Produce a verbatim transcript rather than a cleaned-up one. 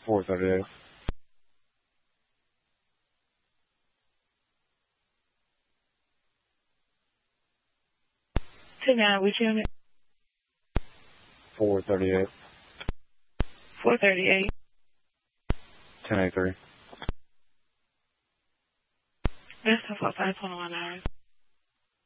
four thirty-eight. ten nine, which unit? four thirty-eight. four thirty-eight. ten eighty-three. That's the four five twenty-one hours.